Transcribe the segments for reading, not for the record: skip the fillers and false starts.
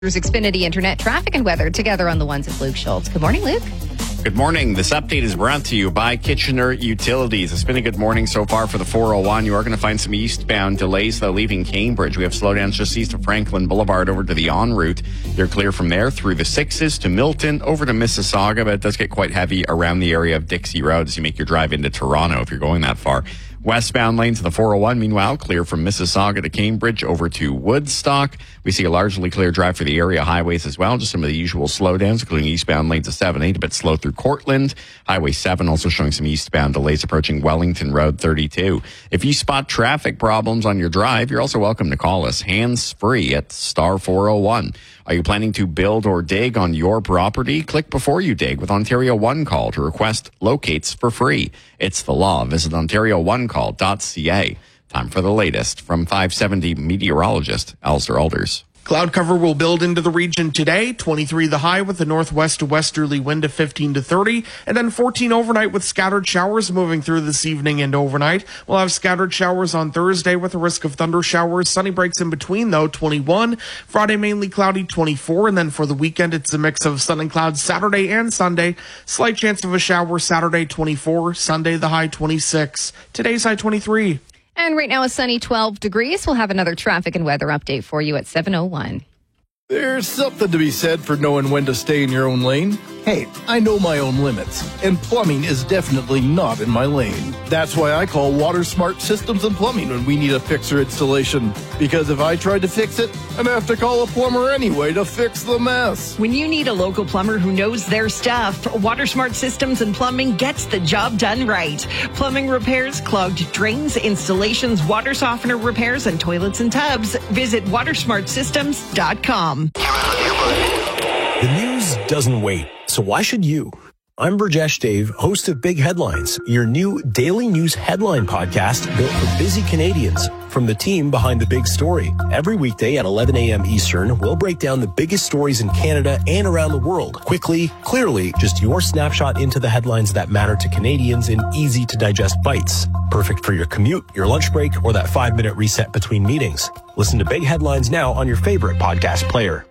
Xfinity Internet traffic and weather together on the ones of Luke Schultz. Good morning, Luke. Good morning. This update is brought to you by Kitchener Utilities. It's been a good morning so far for the 401. You are going to find some eastbound delays, though, leaving Cambridge. We have slowdowns just east of Franklin Boulevard over to the en route. You're clear from there through the 6s to Milton, over to Mississauga, but it does get quite heavy around the area of Dixie Road as you make your drive into Toronto if you're going that far. Westbound lanes of the 401, meanwhile, clear from Mississauga to Cambridge over to Woodstock. We see a largely clear drive for the area highways as well. Just some of the usual slowdowns, including eastbound lanes of 7-8, a bit slow through Cortland. Highway 7 also showing some eastbound delays approaching Wellington Road 32. If you spot traffic problems on your drive, you're also welcome to call us hands-free at star 401. Are you planning to build or dig on your property? Click before you dig with Ontario One Call to request locates for free. It's the law. Visit OntarioOneCall.ca. Time for the latest from 570 meteorologist Alistair Alders. Cloud cover will build into the region today. 23 the high with a northwest to westerly wind of 15 to 30. And then 14 overnight with scattered showers moving through this evening and overnight. We'll have scattered showers on Thursday with a risk of thunder showers. Sunny breaks in between, though, 21. Friday mainly cloudy, 24. And then for the weekend, it's a mix of sun and clouds Saturday and Sunday. Slight chance of a shower Saturday, 24. Sunday, the high, 26. Today's high, 23. And right now, a sunny 12 degrees. We'll have another traffic and weather update for you at 7:01. There's something to be said for knowing when to stay in your own lane. Hey, I know my own limits, and plumbing is definitely not in my lane. That's why I call Water Smart Systems and Plumbing when we need a fixer installation. Because if I tried to fix it, I'd have to call a plumber anyway to fix the mess. When you need a local plumber who knows their stuff, Water Smart Systems and Plumbing gets the job done right. Plumbing repairs, clogged drains, installations, water softener repairs, and toilets and tubs. Visit watersmartsystems.com. The news doesn't wait, so why should you? I'm Burjesh Dave, host of Big Headlines, your new daily news headline podcast built for busy Canadians. From the team behind the big story. Every weekday at 11 a.m. Eastern, we'll break down the biggest stories in Canada and around the world. Quickly, clearly, just your snapshot into the headlines that matter to Canadians in easy-to-digest bites. Perfect for your commute, your lunch break, or that 5-minute reset between meetings. Listen to Big Headlines now on your favorite podcast player.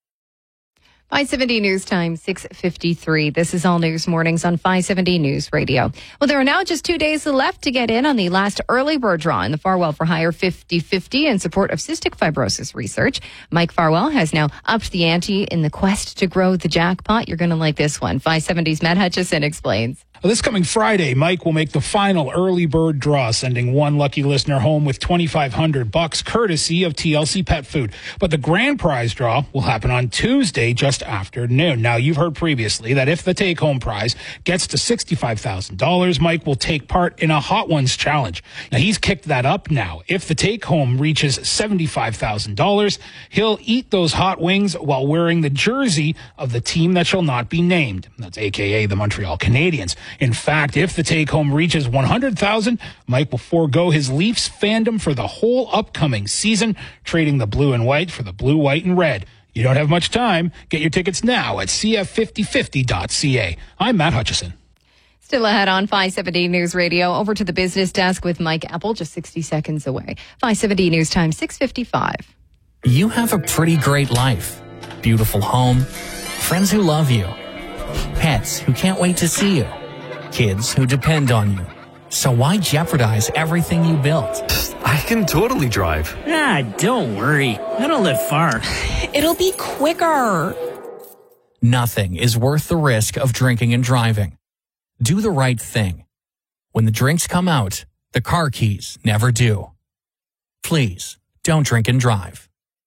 570 News Time, 6:53. This is All News Mornings on 570 News Radio. Well, there are now just 2 days left to get in on the last early bird draw in the Farwell for Hire 50/50 in support of cystic fibrosis research. Mike Farwell has now upped the ante in the quest to grow the jackpot. You're going to like this one. 570's Matt Hutchison explains. Well, this coming Friday, Mike will make the final early bird draw, sending one lucky listener home with $2,500 courtesy of TLC Pet Food. But the grand prize draw will happen on Tuesday just after noon. Now, you've heard previously that if the take-home prize gets to $65,000, Mike will take part in a Hot Ones challenge. Now, he's kicked that up now. If the take-home reaches $75,000, he'll eat those hot wings while wearing the jersey of the team that shall not be named. That's AKA the Montreal Canadiens. In fact, if the take-home reaches $100,000, Mike will forego his Leafs fandom for the whole upcoming season, trading the blue and white for the blue, white, and red. You don't have much time. Get your tickets now at cf5050.ca. I'm Matt Hutchison. Still ahead on 570 News Radio. Over to the business desk with Mike Apple, just 60 seconds away. 570 News Time, 6:55. You have a pretty great life. Beautiful home, friends who love you, pets who can't wait to see you, kids who depend on you. So why jeopardize everything you built? I can totally drive. Don't worry. I don't live far. It'll be quicker. Nothing is worth the risk of drinking and driving. Do the right thing. When the drinks come out, the car keys never do. Please, don't drink and drive.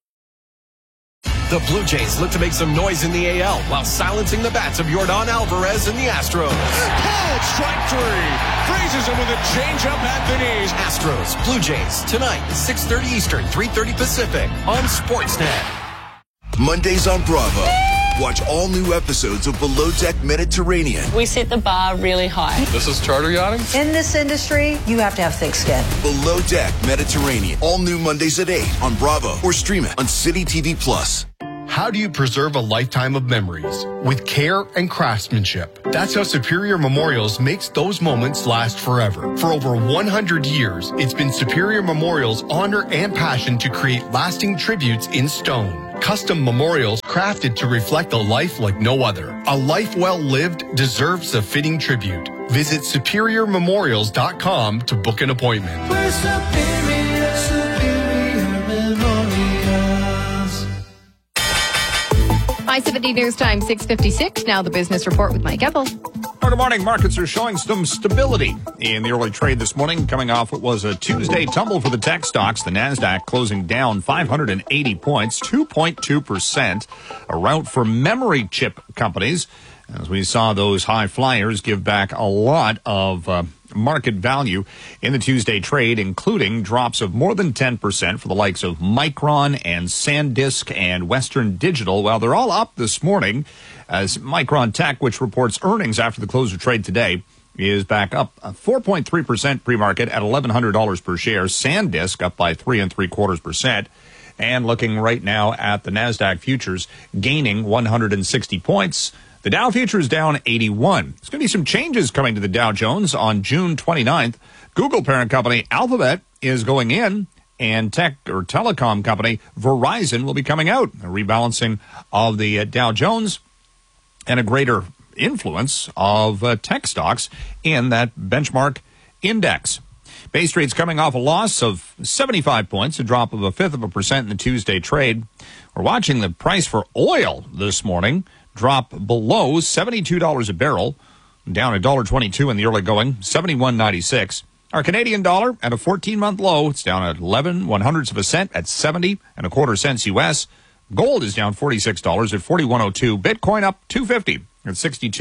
The Blue Jays look to make some noise in the AL while silencing the bats of Yordan Alvarez and the Astros. Called strike three. Freezes him with a changeup at the knees. Astros, Blue Jays, tonight, 6:30 Eastern, 3:30 Pacific on Sportsnet. Mondays on Bravo. Watch all new episodes of Below Deck Mediterranean. We set the bar really high. This is charter yachting? In this industry, you have to have thick skin. Below Deck Mediterranean. All new Mondays at 8 on Bravo or stream it on City TV Plus. How do you preserve a lifetime of memories? With care and craftsmanship. That's how Superior Memorials makes those moments last forever. For over 100 years, it's been Superior Memorials' honor and passion to create lasting tributes in stone. Custom memorials crafted to reflect a life like no other. A life well lived deserves a fitting tribute. Visit superiormemorials.com to book an appointment. We're Superior Memorials. 570 News Time, 6:56. Now the business report with Mike Epple. Good morning. Markets are showing some stability in the early trade this morning, coming off what was a Tuesday tumble for the tech stocks. The NASDAQ closing down 580 points, 2.2%. A rout for memory chip companies, as we saw those high flyers give back a lot of market value in the Tuesday trade, including drops of more than 10% for the likes of Micron and SanDisk and Western Digital. Well, they're all up this morning, as Micron Tech, which reports earnings after the close of trade today, is back up 4.3% pre-market at $1,100 per share. SanDisk up by 3.75%. And looking right now at the NASDAQ futures, gaining 160 points. The Dow futures down 81. There's going to be some changes coming to the Dow Jones on June 29th. Google parent company Alphabet is going in, and tech or telecom company Verizon will be coming out. A rebalancing of the Dow Jones and a greater influence of tech stocks in that benchmark index. Bay Street's coming off a loss of 75 points, a drop of 0.5% in the Tuesday trade. We're watching the price for oil this morning drop below $72 a barrel, down $1.22 in the early going, 71.96. Our Canadian dollar at a 14-month low, it's down at 11/100ths of a cent at 70.25 cents U.S. Gold is down $46 at 41.02. Bitcoin up $250 at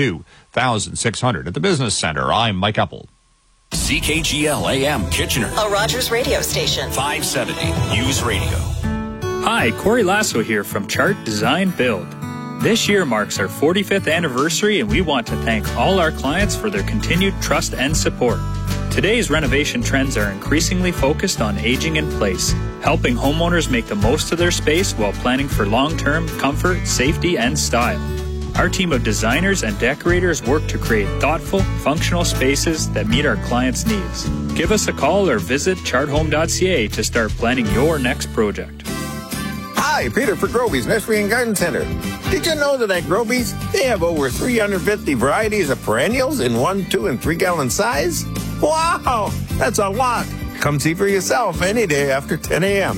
62,600. At the Business Center, I'm Mike Epple. CKGL AM Kitchener, a Rogers radio station. 570 News Radio. Hi, Corey Lasso here from Chart Design Build. This year marks our 45th anniversary, and we want to thank all our clients for their continued trust and support. Today's renovation trends are increasingly focused on aging in place, helping homeowners make the most of their space while planning for long-term comfort, safety, and style. Our team of designers and decorators work to create thoughtful, functional spaces that meet our clients' needs. Give us a call or visit charthome.ca to start planning your next project. Hi, Peter for Groby's Nursery and Garden Center. Did you know that at Groby's, they have over 350 varieties of perennials in 1, 2, and 3 gallon size? Wow, that's a lot. Come see for yourself any day after 10 a.m.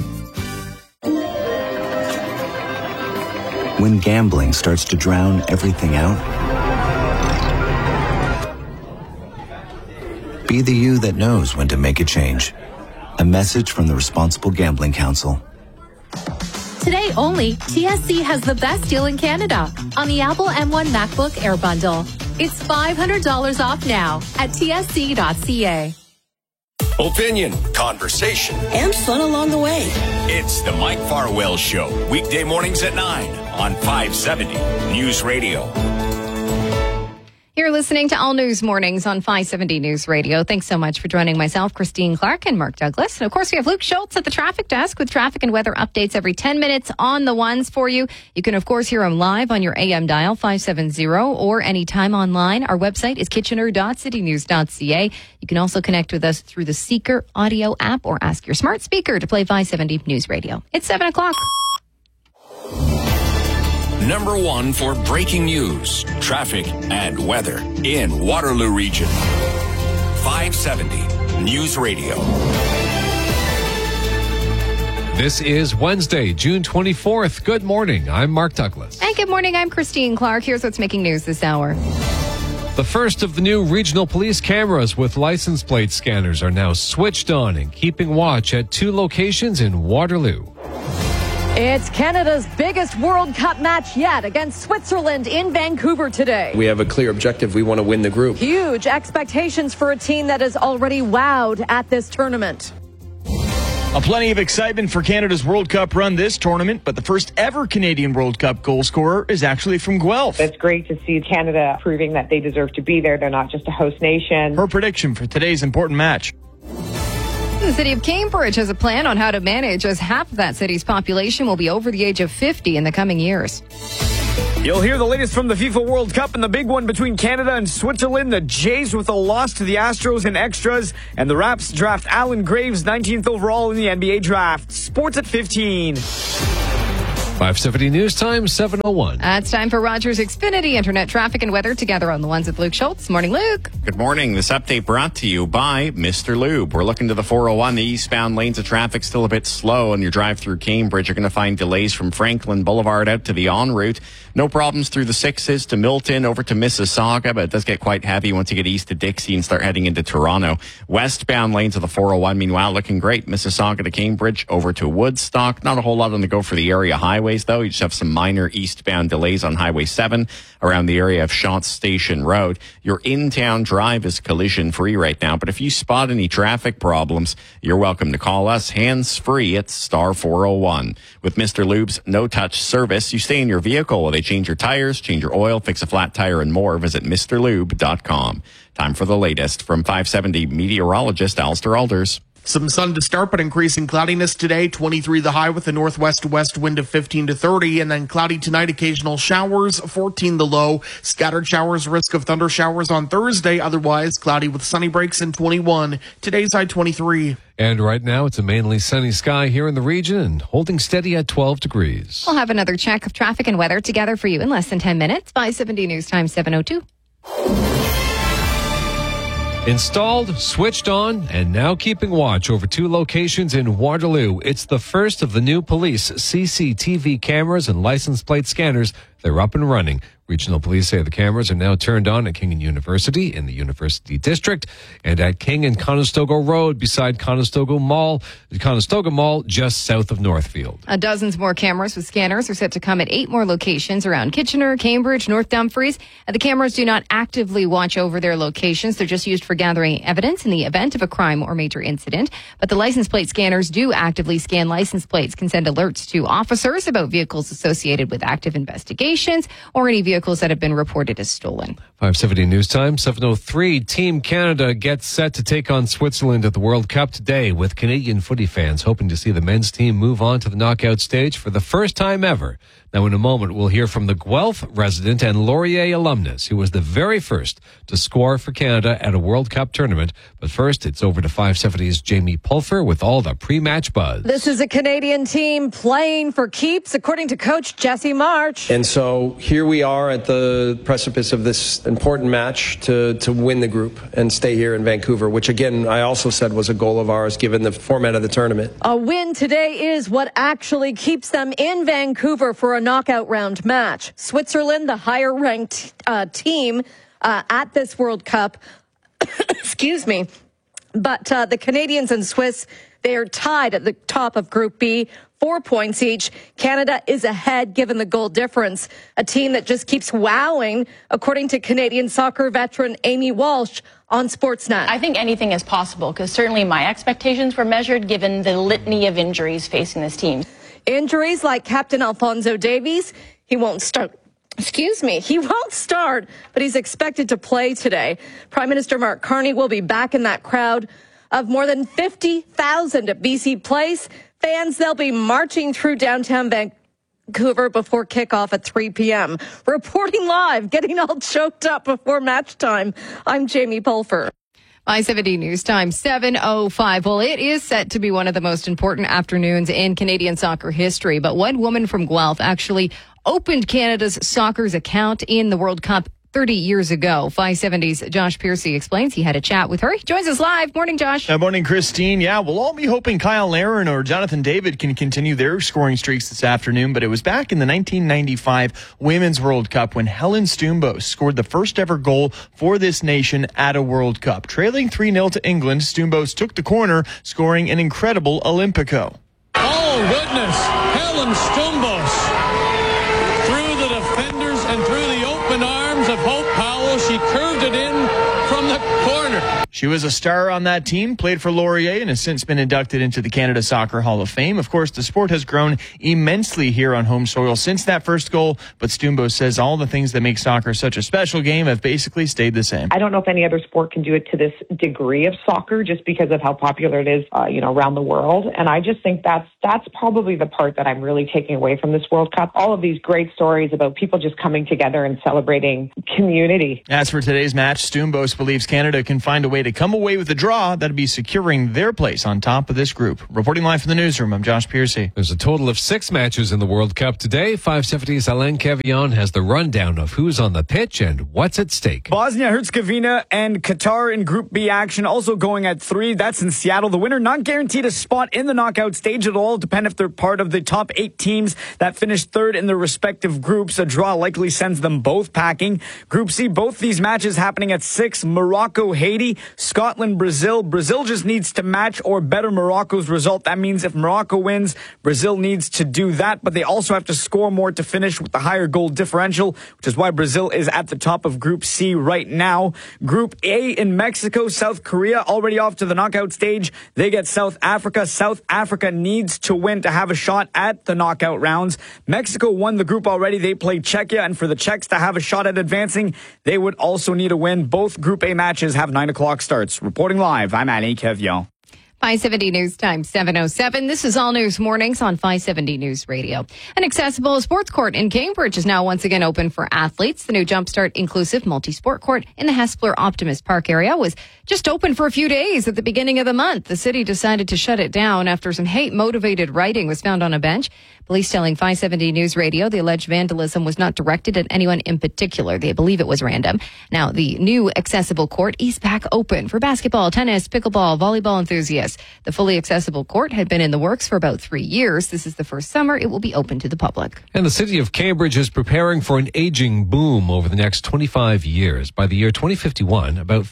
When gambling starts to drown everything out, be the you that knows when to make a change. A message from the Responsible Gambling Council. Today only, TSC has the best deal in Canada on the Apple M1 MacBook Air Bundle. It's $500 off now at tsc.ca. Opinion, conversation, and fun along the way. It's the Mike Farwell Show, weekday mornings at 9 on 570 News Radio. You're listening to All News Mornings on 570 News Radio. Thanks so much for joining myself, Christine Clark, and Mark Douglas. And of course, we have Luke Schultz at the traffic desk with traffic and weather updates every 10 minutes on the ones for you. You can, of course, hear him live on your AM dial 570 or anytime online. Our website is kitchener.citynews.ca. You can also connect with us through the Seeker audio app or ask your smart speaker to play 570 News Radio. It's 7 o'clock. Number 1 for breaking news, traffic, and weather in Waterloo Region. 570 News Radio. This is Wednesday, June 24th. Good morning. I'm Mark Douglas. And good morning. I'm Christine Clark. Here's what's making news this hour. The first of the new regional police cameras with license plate scanners are now switched on and keeping watch at 2 locations in Waterloo. It's Canada's biggest World Cup match yet against Switzerland in Vancouver today. We have a clear objective. We want to win the group. Huge expectations for a team that has already wowed at this tournament. Plenty of excitement for Canada's World Cup run this tournament, but the first ever Canadian World Cup goal scorer is actually from Guelph. It's great to see Canada proving that they deserve to be there. They're not just a host nation. Her prediction for today's important match. The city of Cambridge has a plan on how to manage as half of that city's population will be over the age of 50 in the coming years. You'll hear the latest from the FIFA World Cup and the big one between Canada and Switzerland. The Jays with a loss to the Astros in extras. And the Raps draft Alan Graves, 19th overall in the NBA draft. Sports at 15. 570 News Time, 7:01. It's time for Rogers Xfinity Internet traffic and weather together on the ones with Luke Schultz. Morning, Luke. Good morning. This update brought to you by Mr. Lube. We're looking to the 401. The eastbound lanes of traffic still a bit slow on your drive through Cambridge. You're going to find delays from Franklin Boulevard out to the en route. No problems through the 6s to Milton over to Mississauga, but it does get quite heavy once you get east to Dixie and start heading into Toronto. Westbound lanes of the 401, meanwhile, looking great. Mississauga to Cambridge over to Woodstock. Not a whole lot on the go for the area highways, though. You just have some minor eastbound delays on Highway 7 around the area of Shantz Station Road. Your in-town drive is collision-free right now, but if you spot any traffic problems, you're welcome to call us hands-free at star 401. With Mr. Lube's no-touch service, you stay in your vehicle while they change your tires, change your oil, fix a flat tire, and more. Visit MrLube.com. Time for the latest from 570 meteorologist Alistair Alders. Some sun to start, but increasing cloudiness today. 23 the high with a northwest to west wind of 15 to 30. And then cloudy tonight, occasional showers, 14 the low. Scattered showers, risk of thunder showers on Thursday. Otherwise, cloudy with sunny breaks and 21. Today's high 23. And right now, it's a mainly sunny sky here in the region and holding steady at 12 degrees. We'll have another check of traffic and weather together for you in less than 10 minutes. 570 News Time, 7:02. Installed, switched on, and now keeping watch over 2 locations in Waterloo. It's the first of the new police CCTV cameras and license plate scanners. They're up and running. Regional police say the cameras are now turned on at King and University in the University District and at King and Conestoga Road beside Conestoga Mall just south of Northfield. Dozens more cameras with scanners are set to come at 8 more locations around Kitchener, Cambridge, North Dumfries. The cameras do not actively watch over their locations. They're just used for gathering evidence in the event of a crime or major incident. But the license plate scanners do actively scan license plates, can send alerts to officers about vehicles associated with active investigations or any vehicles that have been reported as stolen. 570 News Time, 7:03. Team Canada gets set to take on Switzerland at the World Cup today, with Canadian footy fans hoping to see the men's team move on to the knockout stage for the first time ever. Now, in a moment, we'll hear from the Guelph resident and Laurier alumnus, who was the very first to score for Canada at a World Cup tournament. But first, it's over to 570's Jamie Pulfer with all the pre-match buzz. This is a Canadian team playing for keeps, according to coach Jesse March. And so here we are at the precipice of this important match to win the group and stay here in Vancouver, which again, I also said was a goal of ours given the format of the tournament. A win today is what actually keeps them in Vancouver for a knockout round match. Switzerland, the higher ranked team at this World Cup. Excuse me. But the Canadians and Swiss, they are tied at the top of Group B, 4 points each. Canada is ahead given the goal difference. A team that just keeps wowing, according to Canadian soccer veteran Amy Walsh on Sportsnet. I think anything is possible because certainly my expectations were measured given the litany of injuries facing this team. Injuries like Captain Alphonso Davies, he won't start, but he's expected to play today. Prime Minister Mark Carney will be back in that crowd of more than 50,000 at BC Place. Fans, they'll be marching through downtown Vancouver before kickoff at 3 p.m. Reporting live, getting all choked up before match time, I'm Jamie Pulfer. 570 News Time, 7:05. Well, it is set to be one of the most important afternoons in Canadian soccer history. But one woman from Guelph actually opened Canada's soccer's account in the World Cup 30 years ago. 570's Josh Piercy explains he had a chat with her. He joins us live. Morning, Josh. Morning, Christine. Yeah, we'll all be hoping Kyle Larin or Jonathan David can continue their scoring streaks this afternoon, but it was back in the 1995 Women's World Cup when Helen Stumbos scored the first ever goal for this nation at a World Cup. Trailing 3-0 to England, Stumbos took the corner, scoring an incredible Olympico. Oh, goodness. Helen Stumbos through the defenders and through the open arms of Hope Powell. She curved it in from the corner. She was a star on that team, played for Laurier, and has since been inducted into the Canada Soccer Hall of Fame. Of course, the sport has grown immensely here on home soil since that first goal, but Stumbos says all the things that make soccer such a special game have basically stayed the same. I don't know if any other sport can do it to this degree of soccer just because of how popular it is, around the world. And I just think that's probably the part that I'm really taking away from this World Cup. All of these great stories about people just coming together and celebrating community. As for today's match, Stumbos believes Canada can find a way to they come away with a draw, that'll be securing their place on top of this group. Reporting live from the newsroom, I'm Josh Piercy. There's a total of 6 matches in the World Cup today. 570's Alain Cavillon has the rundown of who's on the pitch and what's at stake. Bosnia-Herzegovina and Qatar in Group B action also going at 3. That's in Seattle. The winner not guaranteed a spot in the knockout stage at all. Depend if they're part of the top 8 teams that finished third in their respective groups. A draw likely sends them both packing. Group C, both these matches happening at 6. Morocco, Haiti, Scotland, Brazil. Brazil just needs to match or better Morocco's result. That means if Morocco wins, Brazil needs to do that, but they also have to score more to finish with the higher goal differential, which is why Brazil is at the top of Group C right now. Group A in Mexico, South Korea already off to the knockout stage. They get South Africa. South Africa needs to win to have a shot at the knockout rounds. Mexico won the group already. They play Czechia, and for the Czechs to have a shot at advancing, they would also need a win. Both Group A matches have 9 o'clock starts. Reporting live, I'm Alain Cavillon. 570 News Time 7:07. This is All News Mornings on 570 News Radio. An accessible sports court in Cambridge is now once again open for athletes. The new Jumpstart Inclusive Multi-Sport Court in the Hespeler Optimus Park area was just open for a few days at the beginning of the month. The city decided to shut it down after some hate-motivated writing was found on a bench. Police telling 570 News Radio the alleged vandalism was not directed at anyone in particular. They believe it was random. Now, the new accessible court is back open for basketball, tennis, pickleball, volleyball enthusiasts. The fully accessible court had been in the works for about 3 years. This is the first summer it will be open to the public. And the city of Cambridge is preparing for an aging boom over the next 25 years. By the year 2051, about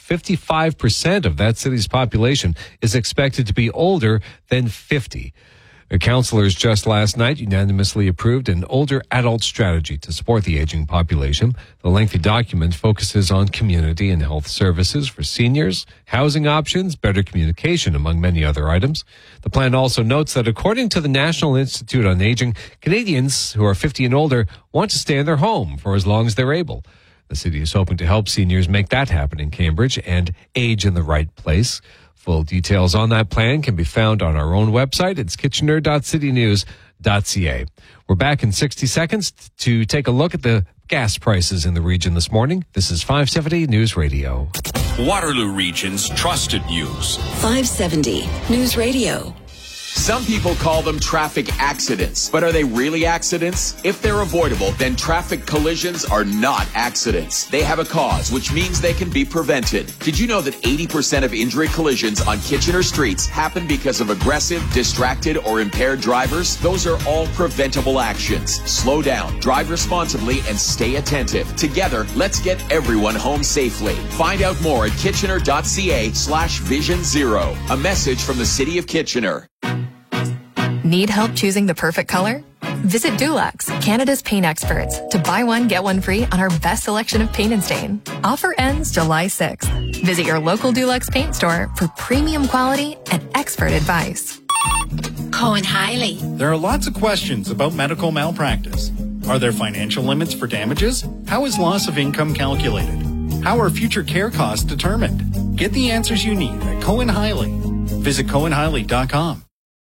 55% of that city's population is expected to be older than 50. Councillors just last night unanimously approved an older adult strategy to support the aging population. The lengthy document focuses on community and health services for seniors, housing options, better communication, among many other items. The plan also notes that according to the National Institute on Aging, Canadians who are 50 and older want to stay in their home for as long as they're able. The city is hoping to help seniors make that happen in Cambridge and age in the right place. Full details on that plan can be found on our own website. It's kitchener.citynews.ca. We're back in 60 seconds to take a look at the gas prices in the region this morning. This is 570 News Radio. Waterloo Region's trusted news. 570 News Radio. Some people call them traffic accidents, but are they really accidents? If they're avoidable, then traffic collisions are not accidents. They have a cause, which means they can be prevented. Did you know that 80% of injury collisions on Kitchener streets happen because of aggressive, distracted, or impaired drivers? Those are all preventable actions. Slow down, drive responsibly, and stay attentive. Together, let's get everyone home safely. Find out more at kitchener.ca/Vision Zero. A message from the City of Kitchener. Need help choosing the perfect color? Visit Dulux, Canada's paint experts, to buy one, get one free on our best selection of paint and stain. Offer ends July 6th. Visit your local Dulux paint store for premium quality and expert advice. Cohen Hiley. There are lots of questions about medical malpractice. Are there financial limits for damages? How is loss of income calculated? How are future care costs determined? Get the answers you need at Cohen Hiley. Visit CohenHiley.com.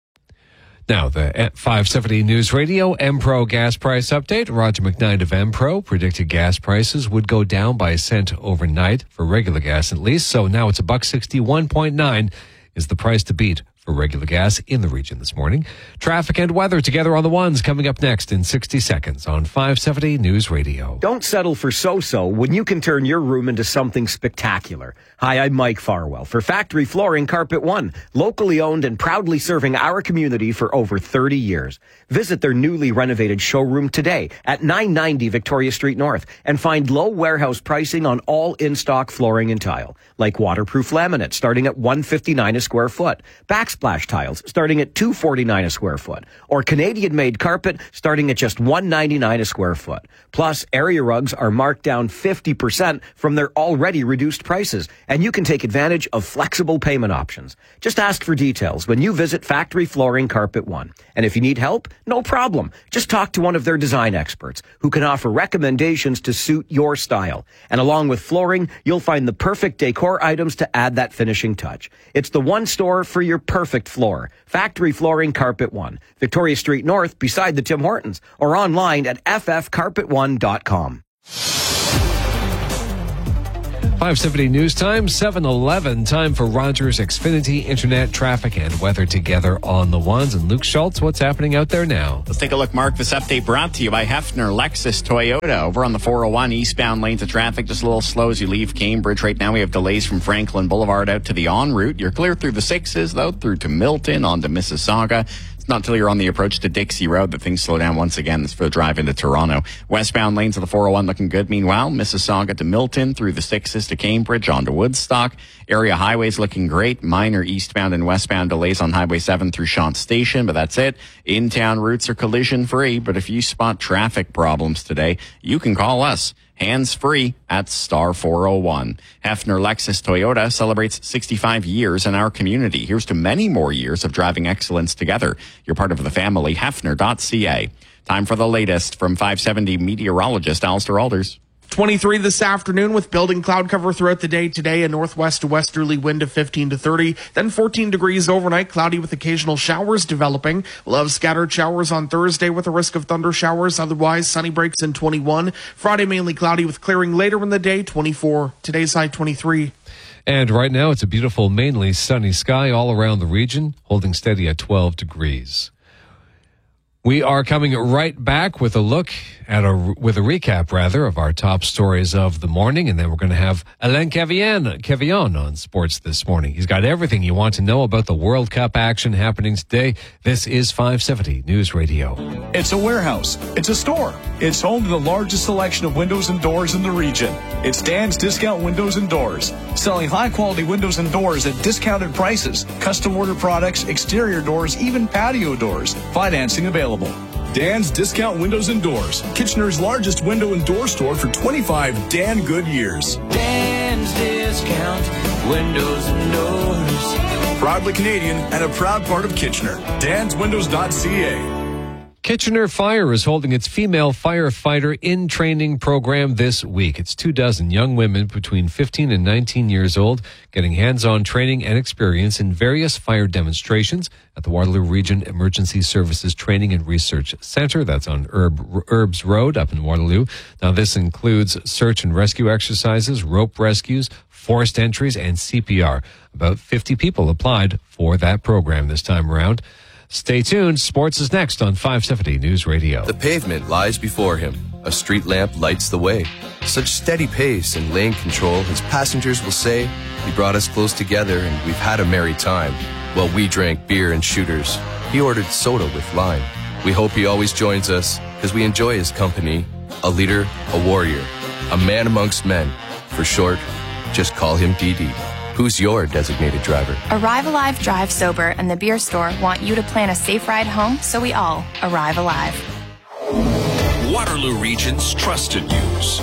Now, the 570 News Radio Empro gas price update. Roger McKnight of Empro predicted gas prices would go down by a cent overnight for regular gas at least. So now it's $1.61.9 is the price to beat for regular gas in the region this morning. Traffic and weather together on the ones coming up next in 60 seconds on 570 News Radio. Don't settle for so-so when you can turn your room into something spectacular. Hi, I'm Mike Farwell for Factory Flooring Carpet One, locally owned and proudly serving our community for over 30 years. Visit their newly renovated showroom today at 990 Victoria Street North and find low warehouse pricing on all in-stock flooring and tile, like waterproof laminate starting at $159 a square foot, backsplash tiles starting at $249 a square foot, or Canadian-made carpet starting at just $199 a square foot. Plus, area rugs are marked down 50% from their already reduced prices, and you can take advantage of flexible payment options. Just ask for details when you visit Factory Flooring Carpet One. And if you need help, no problem. Just talk to one of their design experts who can offer recommendations to suit your style. And along with flooring, you'll find the perfect decor items to add that finishing touch. It's the one store for your perfect floor. Factory Flooring Carpet One, Victoria Street North beside the Tim Hortons, or online at ffcarpet1.com. 570 News Time, 7:11. Time for Rogers Xfinity Internet, traffic, and weather together on the ones. And Luke Schultz, what's happening out there now? Let's take a look, Mark. This update brought to you by Hefner Lexus Toyota. Over on the 401 eastbound lanes of traffic, just a little slow as you leave Cambridge. Right now we have delays from Franklin Boulevard out to the en route. You're clear through the 6s, though, through to Milton, on to Mississauga. It's not until you're on the approach to Dixie Road that things slow down once again. That's for the drive into Toronto. Westbound lanes of the 401 looking good. Meanwhile, Mississauga to Milton, through the 6s to Cambridge, on to Woodstock. Area highways looking great. Minor eastbound and westbound delays on Highway 7 through Shant Station, but that's it. In-town routes are collision-free, but if you spot traffic problems today, you can call us. Hands-free at star 401. Hefner Lexus Toyota celebrates 65 years in our community. Here's to many more years of driving excellence together. You're part of the family. Hefner.ca. Time for the latest from 570 meteorologist Alistair Alders. 23 this afternoon with building cloud cover throughout the day today, a northwest to westerly wind of 15 to 30. Then 14 degrees overnight, cloudy with occasional showers developing. We'll have scattered showers on Thursday with a risk of thunder showers. Otherwise, sunny breaks in 21. Friday mainly cloudy with clearing later in the day, 24. Today's high 23. And right now it's a beautiful, mainly sunny sky all around the region, holding steady at 12 degrees. We are coming right back with a look at with a recap of our top stories of the morning, and then we're going to have Alain Quevillon on sports this morning. He's got everything you want to know about the World Cup action happening today. This is 570 News Radio. It's a warehouse. It's a store. It's home to the largest selection of windows and doors in the region. It's Dan's Discount Windows and Doors, selling high-quality windows and doors at discounted prices, custom order products, exterior doors, even patio doors. Financing available. Dan's Discount Windows and Doors, Kitchener's largest window and door store for 25 Dan good years. Dan's Discount Windows and Doors. Proudly Canadian and a proud part of Kitchener. DansWindows.ca. Kitchener Fire is holding its female firefighter in training program this week. It's 24 young women between 15 and 19 years old getting hands-on training and experience in various fire demonstrations at the Waterloo Region Emergency Services Training and Research Center. That's on Herbs Road up in Waterloo. Now, this includes search and rescue exercises, rope rescues, forced entries, and CPR. About 50 people applied for that program this time around. Stay tuned. Sports is next on 570 News Radio. The pavement lies before him. A street lamp lights the way. Such steady pace and lane control, his passengers will say, he brought us close together and we've had a merry time. While we drank beer and shooters, he ordered soda with lime. We hope he always joins us because we enjoy his company. A leader, a warrior, a man amongst men. For short, just call him DD. Who's your designated driver? Arrive Alive Drive Sober and the Beer Store want you to plan a safe ride home so we all arrive alive. Waterloo Region's trusted news.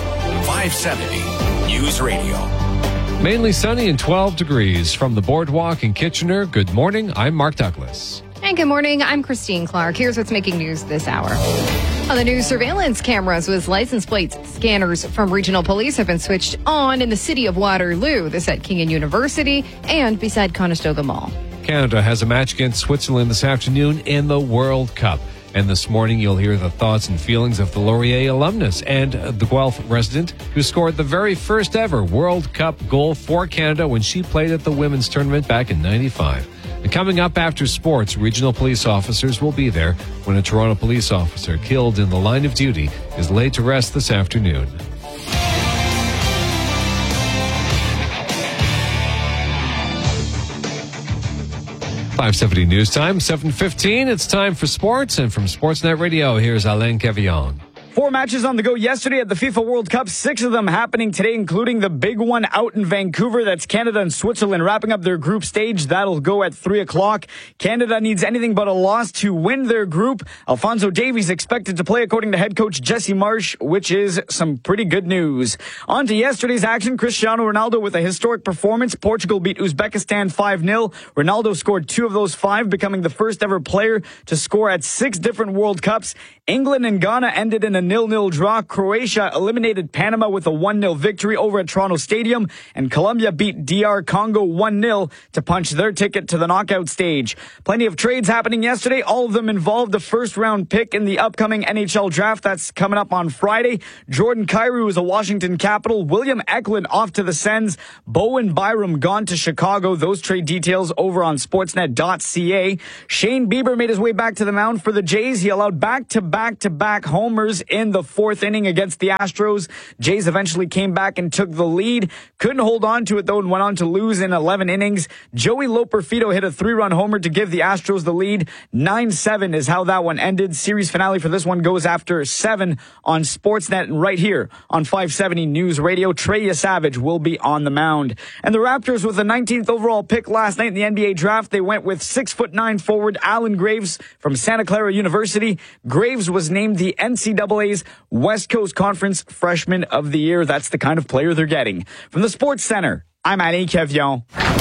570 News Radio. Mainly sunny and 12 degrees from the boardwalk in Kitchener. Good morning. I'm Mark Douglas. And good morning. I'm Christine Clark. Here's what's making news this hour. On the news, surveillance cameras with license plate scanners from regional police have been switched on in the city of Waterloo. This at King and University and beside Conestoga Mall. Canada has a match against Switzerland this afternoon in the World Cup. And this morning, you'll hear the thoughts and feelings of the Laurier alumnus and the Guelph resident who scored the very first ever World Cup goal for Canada when she played at the women's tournament back in '95. And coming up after sports, regional police officers will be there when a Toronto police officer killed in the line of duty is laid to rest this afternoon. .570 News Time, 7:15. It's time for sports, and from Sportsnet Radio, here's Alain Quevillon. 4 matches on the go yesterday at the FIFA World Cup, 6 of them happening today, including the big one out in Vancouver. That's Canada and Switzerland wrapping up their group stage. That'll go at 3 o'clock. Canada needs anything but a loss to win their group. Alphonso Davies expected to play according to head coach Jesse Marsh, which is some pretty good news. On to yesterday's action. Cristiano Ronaldo with a historic performance. Portugal beat Uzbekistan 5-0. Ronaldo scored 2 of those 5, becoming the first ever player to score at 6 different World Cups. England and Ghana ended in a 0-0 draw. Croatia eliminated Panama with a 1-0 victory over at Toronto Stadium, and Colombia beat DR Congo 1-0 to punch their ticket to the knockout stage. Plenty of trades happening yesterday. All of them involved a first-round pick in the upcoming NHL draft that's coming up on Friday. Jordan Kyrou is a Washington Capital. William Eklund off to the Sens. Bowen Byram gone to Chicago. Those trade details over on Sportsnet.ca. Shane Bieber made his way back to the mound for the Jays. He allowed back-to-back homers in the fourth inning against the Astros. Jays eventually came back and took the lead. Couldn't hold on to it, though, and went on to lose in 11 innings. Joey Loperfido hit a 3-run homer to give the Astros the lead. 9-7 is how that one ended. Series finale for this one goes after 7 on Sportsnet, and right here on 570 News Radio. Trey Savage will be on the mound. And the Raptors, with the 19th overall pick last night in the NBA draft, they went with 6'9" forward Allen Graves from Santa Clara University. Graves was named the NCAA's West Coast Conference Freshman of the Year. That's the kind of player they're getting. From the Sports Center, I'm Alain Kevion.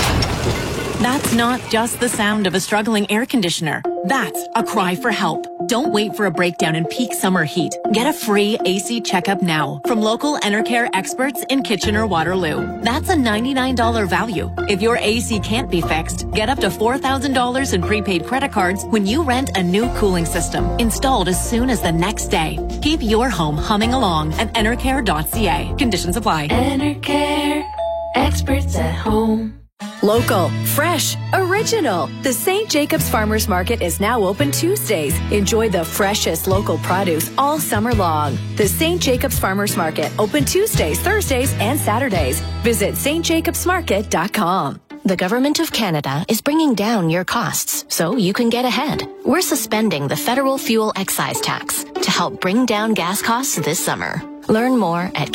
That's not just the sound of a struggling air conditioner. That's a cry for help. Don't wait for a breakdown in peak summer heat. Get a free AC checkup now from local Enercare experts in Kitchener-Waterloo. That's a $99 value. If your AC can't be fixed, get up to $4,000 in prepaid credit cards when you rent a new cooling system installed as soon as the next day. Keep your home humming along at Enercare.ca. Conditions apply. Enercare, experts at home. Local, fresh, original. The St. Jacobs Farmers Market is now open Tuesdays. Enjoy the freshest local produce all summer long. The St. Jacobs Farmers Market, open Tuesdays, Thursdays, and Saturdays. Visit stjacobsmarket.com. The Government of Canada is bringing down your costs so you can get ahead. We're suspending the federal fuel excise tax to help bring down gas costs this summer. Learn more at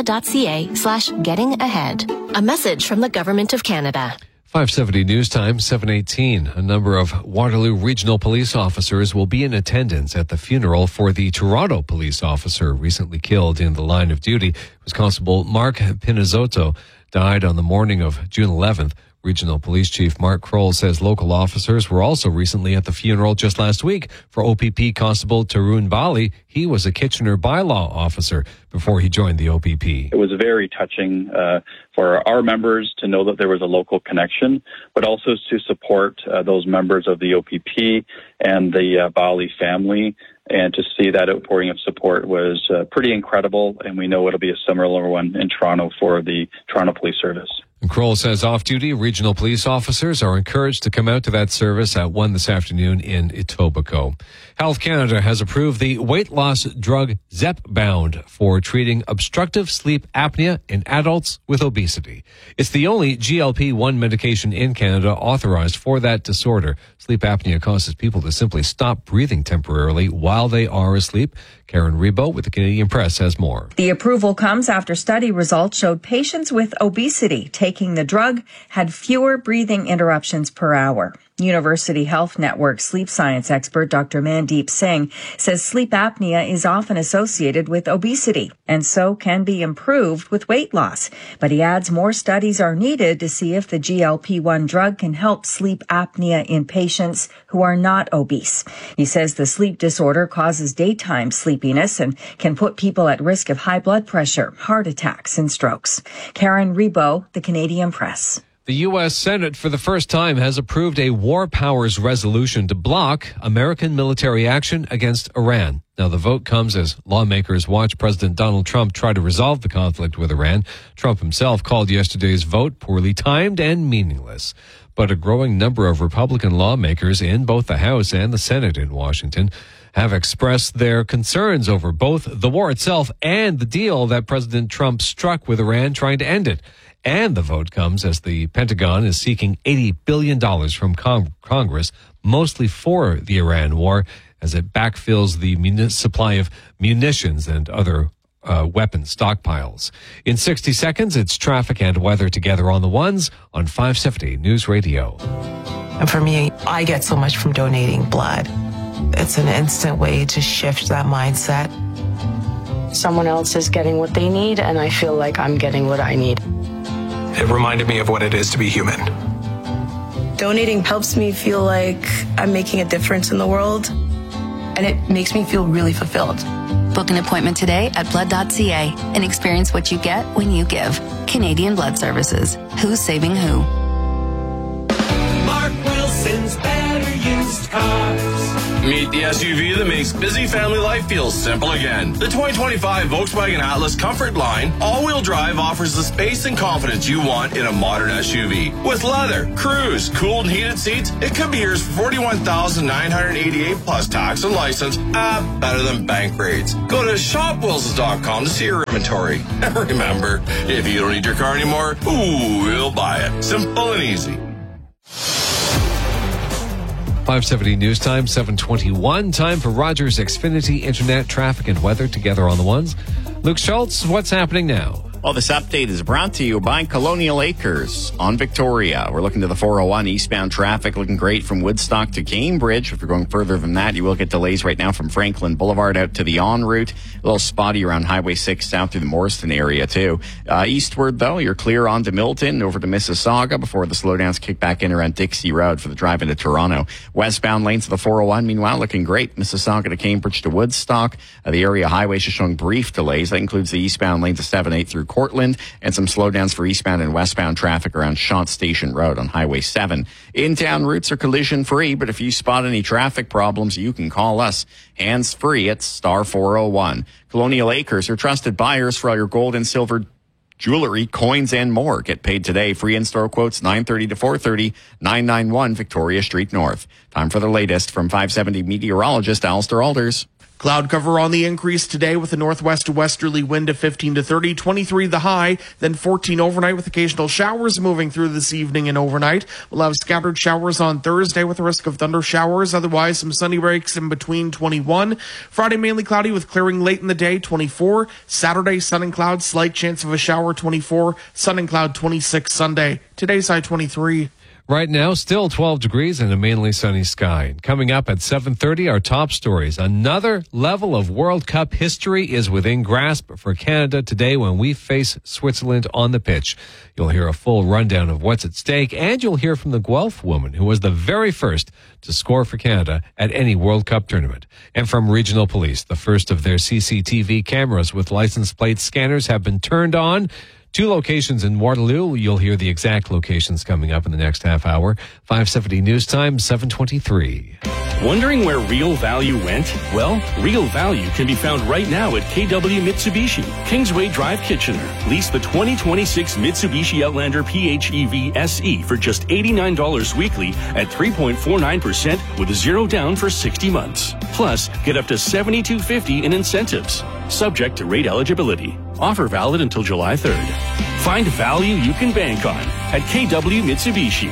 canada.ca/getting-ahead. A message from the Government of Canada. 570 News Time, 7:18. A number of Waterloo Regional Police officers will be in attendance at the funeral for the Toronto police officer recently killed in the line of duty. It was Constable Mark Pinizzotto, died on the morning of June 11th. Regional Police Chief Mark Kroll says local officers were also recently at the funeral just last week for OPP Constable Tarun Bali. He was a Kitchener bylaw officer before he joined the OPP. It was very touching for our members to know that there was a local connection, but also to support those members of the OPP and the Bali family. And to see that outpouring of support was pretty incredible, and we know it'll be a similar one in Toronto for the Toronto Police Service. And Kroll says off-duty regional police officers are encouraged to come out to that service at 1 this afternoon in Etobicoke. Health Canada has approved the weight loss drug Zepbound for treating obstructive sleep apnea in adults with obesity. It's the only GLP-1 medication in Canada authorized for that disorder. Sleep apnea causes people to simply stop breathing temporarily while they are asleep. Karen Rebo with the Canadian Press has more. The approval comes after study results showed patients with obesity taking the drug had fewer breathing interruptions per hour. University Health Network sleep science expert Dr. Mandeep Singh says sleep apnea is often associated with obesity and so can be improved with weight loss. But he adds more studies are needed to see if the GLP-1 drug can help sleep apnea in patients who are not obese. He says the sleep disorder causes daytime sleepiness and can put people at risk of high blood pressure, heart attacks, and strokes. Karen Rebo, the Canadian Press. The U.S. Senate, for the first time, has approved a war powers resolution to block American military action against Iran. Now, the vote comes as lawmakers watch President Donald Trump try to resolve the conflict with Iran. Trump himself called yesterday's vote poorly timed and meaningless. But a growing number of Republican lawmakers in both the House and the Senate in Washington have expressed their concerns over both the war itself and the deal that President Trump struck with Iran trying to end it. And the vote comes as the Pentagon is seeking $80 billion from Congress, mostly for the Iran war, as it backfills the supply of munitions and other weapon stockpiles. In 60 seconds, it's traffic and weather together on the ones on 570 News Radio. And for me, I get so much from donating blood. It's an instant way to shift that mindset. Someone else is getting what they need, and I feel like I'm getting what I need. It reminded me of what it is to be human. Donating helps me feel like I'm making a difference in the world, and it makes me feel really fulfilled. Book an appointment today at blood.ca and experience what you get when you give. Canadian Blood Services. Who's saving who? Mark Wilson's Better Used Cars. Meet the SUV that makes busy family life feel simple again. The 2025 Volkswagen Atlas Comfort Line all-wheel drive offers the space and confidence you want in a modern SUV. With leather, cruise, cooled and heated seats, it could be yours for $41,988 plus tax and license. Better than bank rates. Go to shopwilsons.com to see your inventory. And remember, if you don't need your car anymore, we'll buy it. Simple and easy. 570 News Time, 7:21. Time for Rogers Xfinity Internet Traffic and Weather together on the ones. Luke Schultz, what's happening now? Well, this update is brought to you by Colonial Acres on Victoria. We're looking to the 401 eastbound traffic, looking great from Woodstock to Cambridge. If you're going further than that, you will get delays right now from Franklin Boulevard out to the en route. A little spotty around Highway 6 south through the Morriston area, too. Eastward, though, you're clear on to Milton, over to Mississauga before the slowdowns kick back in around Dixie Road for the drive into Toronto. Westbound lanes of the 401, meanwhile, looking great. Mississauga to Cambridge to Woodstock. The area highway is just showing brief delays. That includes the eastbound lanes of 7-8 through Cortland, and some slowdowns for eastbound and westbound traffic around Shant Station Road on Highway 7. In-town routes are collision-free, but if you spot any traffic problems, you can call us hands-free at star 401. Colonial Acres are trusted buyers for all your gold and silver jewelry, coins, and more. Get paid today. Free in-store quotes 9:30 to 4:30, 991 Victoria Street North. Time for the latest from 570 meteorologist Alistair Alders. Cloud cover on the increase today with a northwest to westerly wind of 15 to 30, 23 the high, then 14 overnight with occasional showers moving through this evening and overnight. We'll have scattered showers on Thursday with a risk of thunder showers. Otherwise, some sunny breaks in between 21. Friday, mainly cloudy with clearing late in the day, 24. Saturday, sun and cloud, slight chance of a shower, 24. Sun and cloud, 26 Sunday. Today's high, 23. Right now, still 12 degrees and a mainly sunny sky. And coming up at 7:30, our top stories. Another level of World Cup history is within grasp for Canada today when we face Switzerland on the pitch. You'll hear a full rundown of what's at stake, and you'll hear from the Guelph woman who was the very first to score for Canada at any World Cup tournament. And from Regional Police, the first of their CCTV cameras with license plate scanners have been turned on. 2 locations in Waterloo. You'll hear the exact locations coming up in the next half hour. 570 News Time, 7:23. Wondering where real value went? Well, real value can be found right now at KW Mitsubishi, Kingsway Drive, Kitchener. Lease the 2026 Mitsubishi Outlander PHEV SE for just $89 weekly at 3.49% with 0 down for 60 months. Plus, get up to $7,250 in incentives. Subject to rate eligibility. Offer valid until July 3rd. Find value you can bank on at KW Mitsubishi,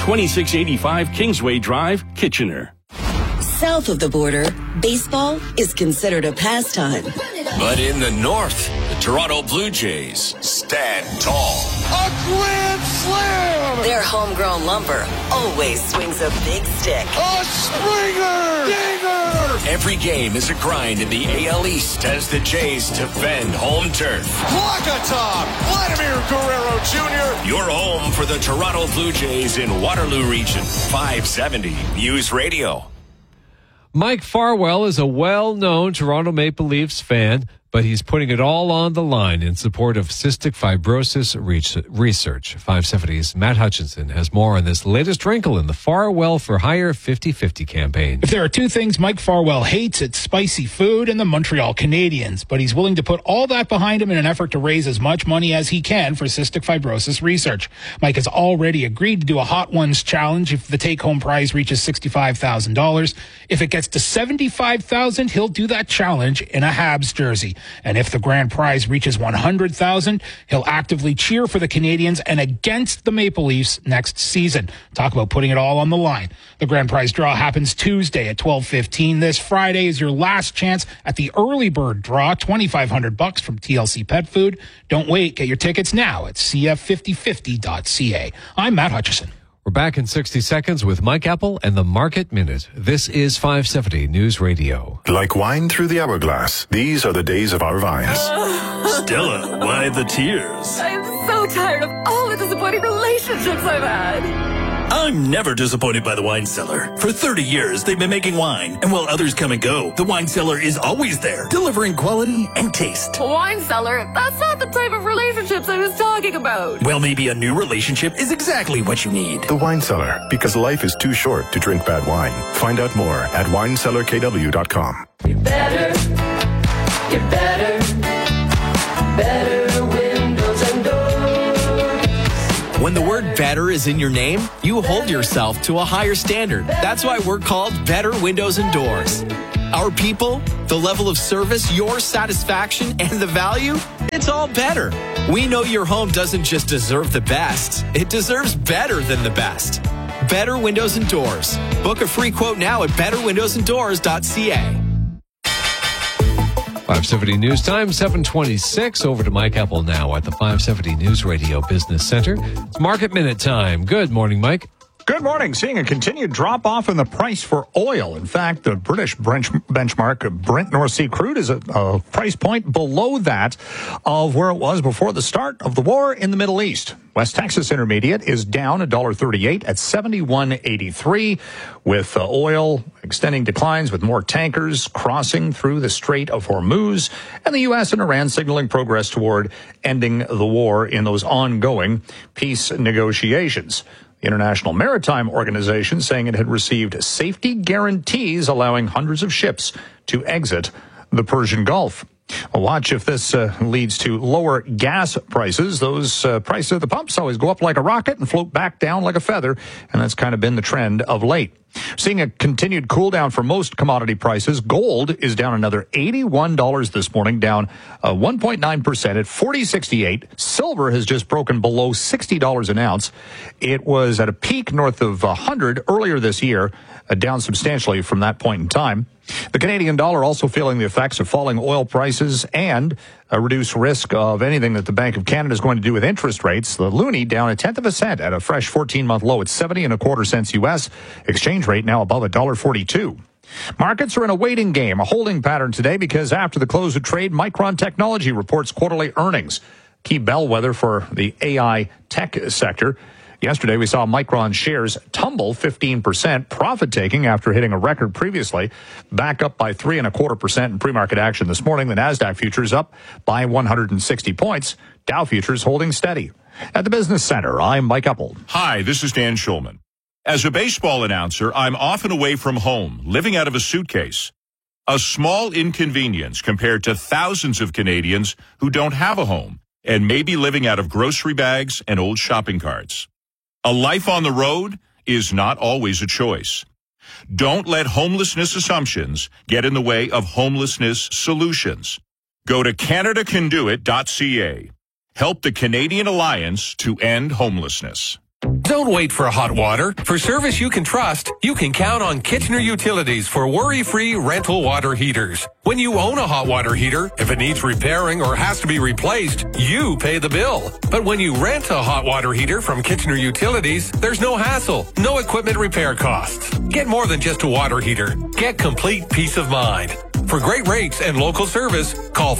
2685 Kingsway Drive, Kitchener. South of the border, baseball is considered a pastime. But in the north, the Toronto Blue Jays stand tall. A grand slam! Their homegrown lumber always swings a big stick. A Springer! Dinger! Every game is a grind in the AL East as the Jays defend home turf. Walk-a-top! Vladimir Guerrero Jr. Your home for the Toronto Blue Jays in Waterloo Region. 570 News Radio. Mike Farwell is a well-known Toronto Maple Leafs fan, but he's putting it all on the line in support of cystic fibrosis research. 570's Matt Hutchinson has more on this latest wrinkle in the Farwell for Hire 50/50 campaign. If there are 2 things Mike Farwell hates, it's spicy food and the Montreal Canadiens, but he's willing to put all that behind him in an effort to raise as much money as he can for cystic fibrosis research. Mike has already agreed to do a Hot Ones challenge if the take-home prize reaches $65,000. If it gets to $75,000, he'll do that challenge in a Habs jersey. And if the grand prize reaches $100,000, he'll actively cheer for the Canadiens and against the Maple Leafs next season. Talk about putting it all on the line. The grand prize draw happens Tuesday at 12:15. This Friday is your last chance at the early bird draw, $2,500 from TLC Pet Food. Don't wait. Get your tickets now at cf5050.ca. I'm Matt Hutchison. We're back in 60 seconds with Mike Apple and the Market Minute. This is 570 News Radio. Like wine through the hourglass, these are the days of our vines. Stella, why the tears? I'm so tired of all the disappointing relationships I've had. I'm never disappointed by the Wine Cellar. For 30 years, they've been making wine, and while others come and go, the Wine Cellar is always there, delivering quality and taste. Wine cellar? That's not the type of relationships I was talking about. Well, maybe a new relationship is exactly what you need. The Wine Cellar, because life is too short to drink bad wine. Find out more at winecellarkw.com. You're better windows and doors. When the word better is in your name, you hold yourself to a higher standard. That's why we're called Better Windows and Doors. Our people, the level of service, your satisfaction, and the value, it's all better. We know your home doesn't just deserve the best, it deserves better than the best. Better Windows and Doors. Book a free quote now at betterwindowsanddoors.ca. 570 News Time, 7:26. Over to Mike Apple now at the 570 News Radio Business Center. It's Market Minute time. Good morning, Mike. Good morning. Seeing a continued drop-off in the price for oil. In fact, the British benchmark Brent North Sea crude is a price point below that of where it was before the start of the war in the Middle East. West Texas Intermediate is down $1.38 at $71.83, with oil extending declines with more tankers crossing through the Strait of Hormuz, and the U.S. and Iran signaling progress toward ending the war in those ongoing peace negotiations. The International Maritime Organization saying it had received safety guarantees allowing hundreds of ships to exit the Persian Gulf. Well, watch if this leads to lower gas prices. Those prices at the pumps always go up like a rocket and float back down like a feather, and that's kind of been the trend of late. Seeing a continued cool down for most commodity prices, gold is down another $81 this morning, down 1.9% at $40.68. Silver has just broken below $60 an ounce. It was at a peak north of $100 earlier this year, down substantially from that point in time. The Canadian dollar also feeling the effects of falling oil prices and a reduced risk of anything that the Bank of Canada is going to do with interest rates. The loonie down 1/10 cent at a fresh 14-month low at 70.25 cents U.S. Exchange rate now above $1.42. Markets are in a waiting game, a holding pattern today because after the close of trade, Micron Technology reports quarterly earnings. Key bellwether for the AI tech sector. Yesterday, we saw Micron shares tumble 15%, profit-taking after hitting a record previously, back up by 3.25% in pre-market action this morning. The NASDAQ futures up by 160 points. Dow futures holding steady. At the Business Center, I'm Mike Apple. Hi, this is Dan Schulman. As a baseball announcer, I'm often away from home, living out of a suitcase. A small inconvenience compared to thousands of Canadians who don't have a home and may be living out of grocery bags and old shopping carts. A life on the road is not always a choice. Don't let homelessness assumptions get in the way of homelessness solutions. Go to CanadaCanDoIt.ca. Help the Canadian Alliance to end homelessness. Don't wait for hot water. For service you can trust, you can count on Kitchener Utilities for worry-free rental water heaters. When you own a hot water heater, if it needs repairing or has to be replaced, you pay the bill. But when you rent a hot water heater from Kitchener Utilities, there's no hassle, no equipment repair costs. Get more than just a water heater. Get complete peace of mind. For great rates and local service, call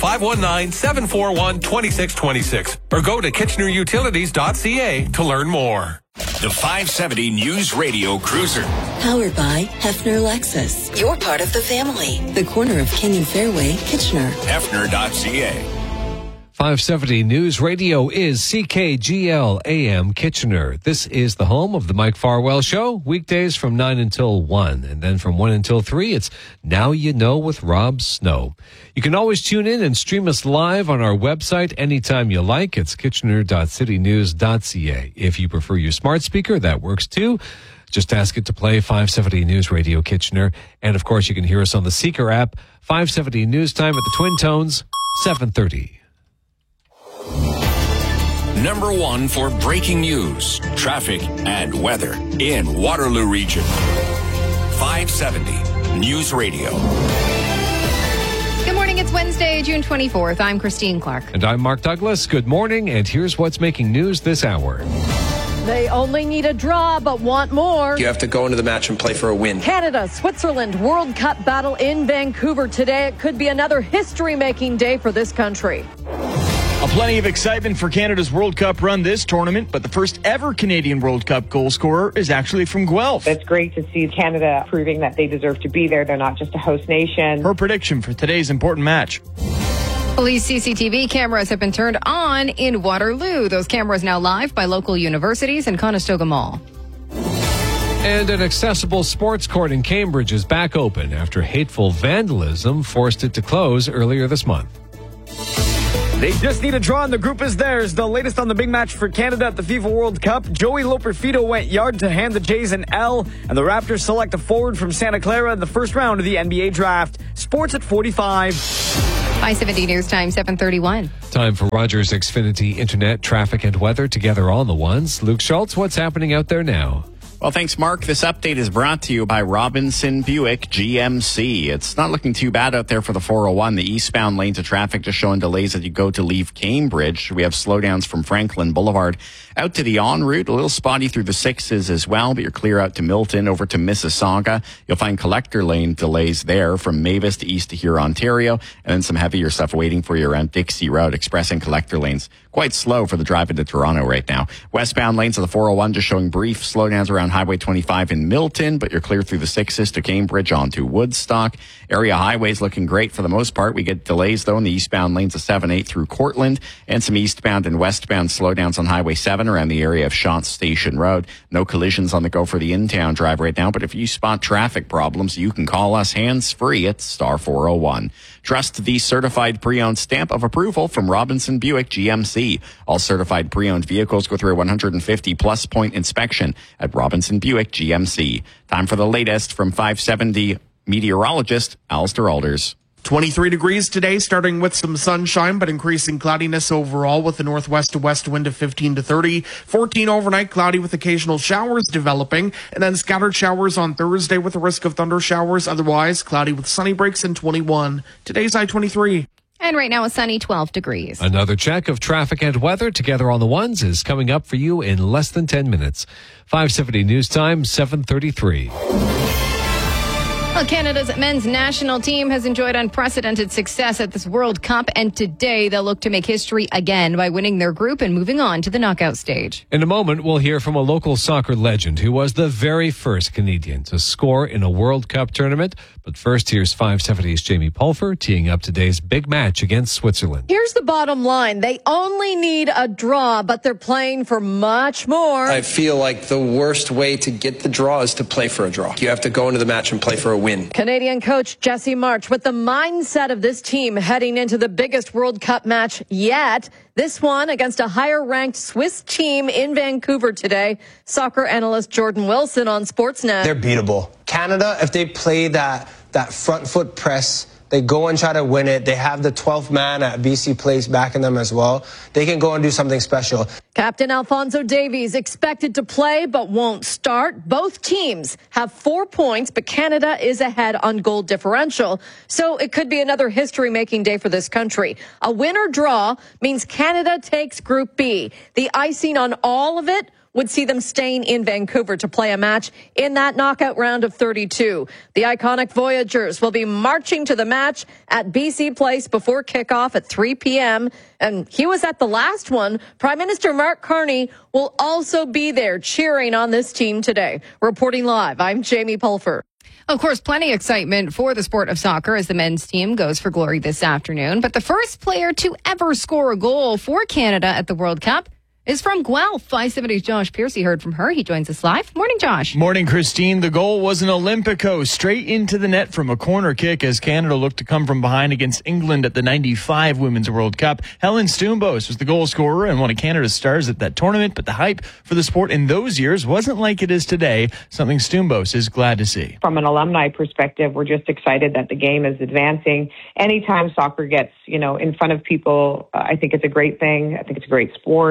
519-741-2626 or go to KitchenerUtilities.ca to learn more. The 570 News Radio Cruiser. Powered by Hefner Lexus. You're part of the family. The corner of King and Fairway, Kitchener. Hefner.ca. 570 News Radio is CKGL AM Kitchener. This is the home of the Mike Farwell Show, weekdays from 9 until 1. And then from 1 until 3, it's Now You Know with Rob Snow. You can always tune in and stream us live on our website anytime you like. It's kitchener.citynews.ca. If you prefer your smart speaker, that works too. Just ask it to play 570 News Radio Kitchener. And of course, you can hear us on the Seeker app, 570 News Time at the Twin Tones, 7:30. Number one for breaking news, traffic, and weather in Waterloo Region. 570 News Radio. Good morning. It's Wednesday, June 24th. I'm Christine Clark. And I'm Mark Douglas. Good morning. And here's what's making news this hour. They only need a draw, but want more. You have to go into the match and play for a win. Canada, Switzerland, World Cup battle in Vancouver today. It could be another history-making day for this country. A Plenty of excitement for Canada's World Cup run this tournament, but the first ever Canadian World Cup goal scorer is actually from Guelph. It's great to see Canada proving that they deserve to be there. They're not just a host nation. Her prediction for today's important match. Police CCTV cameras have been turned on in Waterloo. Those cameras now live by local universities and Conestoga Mall. And an accessible sports court in Cambridge is back open after hateful vandalism forced it to close earlier this month. They just need a draw and the group is theirs. The latest on the big match for Canada at the FIFA World Cup. Joey Loperfido went yard to hand the Jays an L, and the Raptors select a forward from Santa Clara in the first round of the NBA draft. Sports at 45. I-70 News Time, 7:31. Time for Rogers Xfinity Internet, traffic, and weather together on the ones. Luke Schultz, what's happening out there now? Well, thanks, Mark. This update is brought to you by Robinson Buick GMC. It's not looking too bad out there for the 401. The eastbound lanes of traffic just showing delays as you go to leave Cambridge. We have slowdowns from Franklin Boulevard out to the en route. A little spotty through the 6s as well, but you're clear out to Milton, over to Mississauga. You'll find collector lane delays there from Mavis to east to here, Ontario, and then some heavier stuff waiting for you around Dixie Road. Express and collector lanes quite slow for the drive into Toronto right now. Westbound lanes of the 401 just showing brief slowdowns around Highway 25 in Milton, but you're clear through the 6s to Cambridge onto Woodstock. Area highways looking great for the most part. We get delays, though, in the eastbound lanes of 7-8 through Cortland, and some eastbound and westbound slowdowns on Highway 7 around the area of Shantz Station Road. No collisions on the go for the in-town drive right now, but if you spot traffic problems, you can call us hands-free at star 401. Trust the certified pre-owned stamp of approval from Robinson Buick GMC. All certified pre-owned vehicles go through a 150-plus point inspection at Robinson Buick GMC. Time for the latest from 570 meteorologist Alistair Alders. 23 degrees today, starting with some sunshine, but increasing cloudiness overall with a northwest to west wind of 15 to 30. 14 overnight, cloudy with occasional showers developing, and then scattered showers on Thursday with a risk of thunder showers. Otherwise, cloudy with sunny breaks in 21. Today's I-23. And right now, a sunny 12 degrees. Another check of traffic and weather together on the ones is coming up for you in less than 10 minutes. 570 News Time, 7:33. Well, Canada's men's national team has enjoyed unprecedented success at this World Cup, and today they'll look to make history again by winning their group and moving on to the knockout stage. In a moment, we'll hear from a local soccer legend who was the very first Canadian to score in a World Cup tournament. But first, here's 570's Jamie Pulfer teeing up today's big match against Switzerland. Here's the bottom line. They only need a draw, but they're playing for much more. I feel like the worst way to get the draw is to play for a draw. You have to go into the match and play for a win. Canadian coach Jesse March with the mindset of this team heading into the biggest World Cup match yet. This one against a higher-ranked Swiss team in Vancouver today. Soccer analyst Jordan Wilson on Sportsnet. They're beatable. Canada, if they play that front foot press, they go and try to win it. They have the 12th man at BC Place backing them as well. They can go and do something special. Captain Alphonso Davies expected to play but won't start. Both teams have 4 points, but Canada is ahead on goal differential. So it could be another history-making day for this country. A win or draw means Canada takes Group B. The icing on all of it would see them staying in Vancouver to play a match in that knockout round of 32. The iconic Voyageurs will be marching to the match at BC Place before kickoff at 3 p.m. And he was at the last one. Prime Minister Mark Carney will also be there cheering on this team today. Reporting live, I'm Jamie Pulfer. Of course, plenty of excitement for the sport of soccer as the men's team goes for glory this afternoon. But the first player to ever score a goal for Canada at the World Cup is from Guelph. 570's Josh Piercy heard from her. He joins us live. Morning, Josh. Morning, Christine. The goal was an Olympico straight into the net from a corner kick as Canada looked to come from behind against England at the 95 Women's World Cup. Helen Stumbos was the goal scorer and one of Canada's stars at that tournament, but the hype for the sport in those years wasn't like it is today, something Stumbos is glad to see. From an alumni perspective, we're just excited that the game is advancing. Anytime soccer gets, in front of people, I think it's a great thing. I think it's a great sport.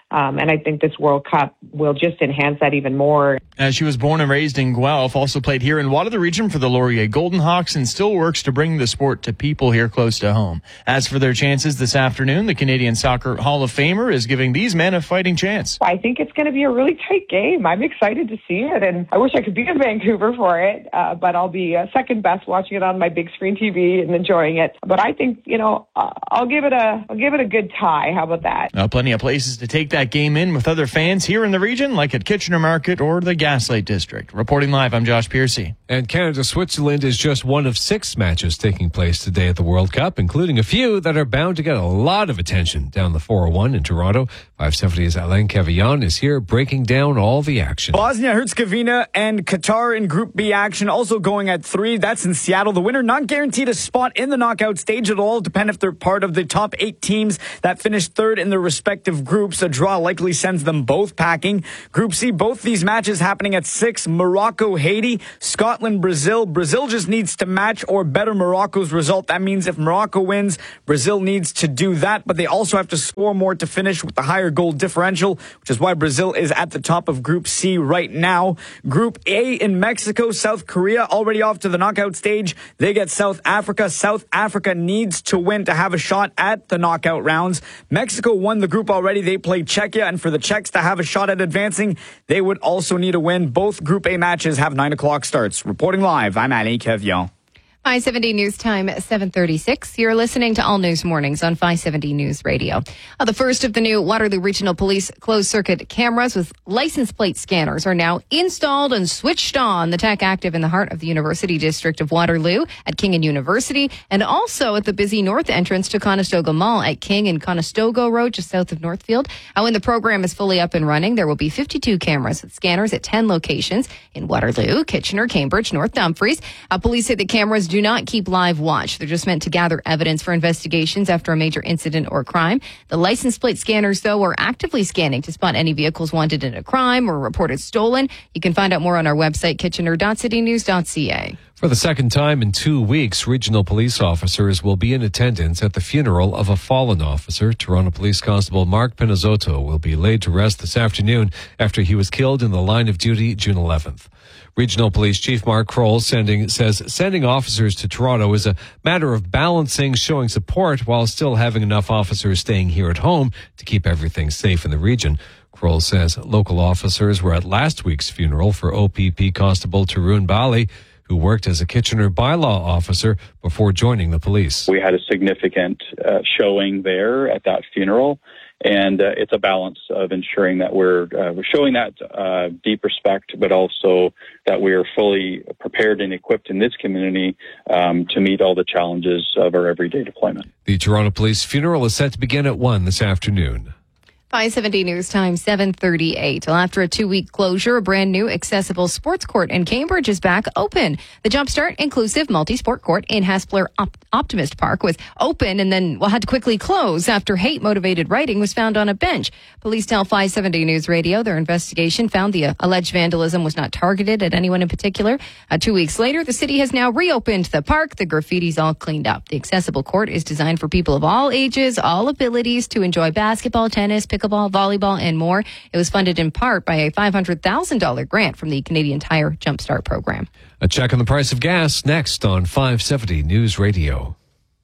And I think this World Cup will just enhance that even more. She was born and raised in Guelph, also played here in Waterloo Region for the Laurier Golden Hawks, and still works to bring the sport to people here close to home. As for their chances this afternoon, the Canadian Soccer Hall of Famer is giving these men a fighting chance. I think it's going to be a really tight game. I'm excited to see it, and I wish I could be in Vancouver for it, but I'll be second best watching it on my big screen TV and enjoying it. But I think, I'll give it a good tie. How about that? Plenty of places to take that game in with other fans here in the region, like at Kitchener Market or the Gaslight District. Reporting live, I'm Josh Piercy. And Canada-Switzerland is just one of 6 matches taking place today at the World Cup, including a few that are bound to get a lot of attention down the 401 in Toronto. 570's Alain Cavillon is here breaking down all the action. Bosnia-Herzegovina and Qatar in Group B action also going at 3. That's in Seattle. The winner not guaranteed a spot in the knockout stage at all. Depend if they're part of the top 8 teams that finished third in their respective groups. A draw likely sends them both packing. Group C, both these matches happening at 6. Morocco, Haiti, Scotland, Brazil. Brazil just needs to match or better Morocco's result. That means if Morocco wins, Brazil needs to do that, but they also have to score more to finish with the higher goal differential, which is why Brazil is at the top of Group C right now. Group A in Mexico, South Korea already off to the knockout stage. They get South Africa. South Africa needs to win to have a shot at the knockout rounds. Mexico won the group already. They played Czechia, and for the Czechs to have a shot at advancing, they would also need a win. Both Group A matches have 9 o'clock starts. Reporting live, I'm Alain Cavillon. 570 News Time, 7:36. You're listening to All News Mornings on 570 News Radio. The first of the new Waterloo Regional Police closed-circuit cameras with license plate scanners are now installed and switched on. The tech active in the heart of the University District of Waterloo at King and University, and also at the busy north entrance to Conestoga Mall at King and Conestoga Road, just south of Northfield. When the program is fully up and running, there will be 52 cameras with scanners at 10 locations in Waterloo, Kitchener, Cambridge, North Dumfries. Police say the cameras do not keep live watch. They're just meant to gather evidence for investigations after a major incident or crime. The license plate scanners, though, are actively scanning to spot any vehicles wanted in a crime or reported stolen. You can find out more on our website, kitchener.citynews.ca. For the second time in 2 weeks, regional police officers will be in attendance at the funeral of a fallen officer. Toronto Police Constable Mark Pinizzotto will be laid to rest this afternoon after he was killed in the line of duty June 11th. Regional Police Chief Mark Kroll says sending officers to Toronto is a matter of balancing showing support while still having enough officers staying here at home to keep everything safe in the region. Kroll says local officers were at last week's funeral for OPP Constable Tarun Bali, who worked as a Kitchener bylaw officer before joining the police. We had a significant showing there at that funeral, and it's a balance of ensuring that we're showing that deep respect, but also that we are fully prepared and equipped in this community to meet all the challenges of our everyday deployment. The Toronto Police funeral is set to begin at 1 this afternoon. 570 News Time, 7:38. Well, after a 2-week closure, a brand new accessible sports court in Cambridge is back open. The Jumpstart Inclusive Multi-Sport Court in Haspler Optimist Park was open and then had to quickly close after hate-motivated writing was found on a bench. Police tell 570 News Radio their investigation found the alleged vandalism was not targeted at anyone in particular. 2 weeks later, the city has now reopened the park. The graffiti's all cleaned up. The accessible court is designed for people of all ages, all abilities to enjoy basketball, tennis, pickleball, volleyball, and more. It was funded in part by a $500,000 grant from the Canadian Tire Jumpstart program. A check on the price of gas next on 570 News Radio.